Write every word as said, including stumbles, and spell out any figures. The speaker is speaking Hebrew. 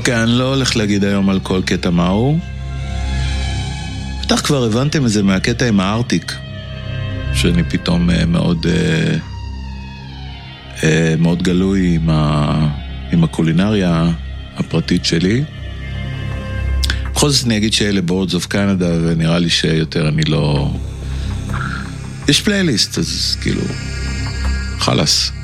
אוקיי, אני לא הולך להגיד היום על כל קטע מהו. בטח כבר הבנתם את זה מהקטע עם הארטיק, שאני פתאום מאוד מאוד גלוי עם, ה, עם הקולינריה הפרטית שלי. בכל זאת אני אגיד שאלה בורדס אוף קנדה, ונראה לי שיותר אני לא... יש פלייליסט, אז כאילו, חלס.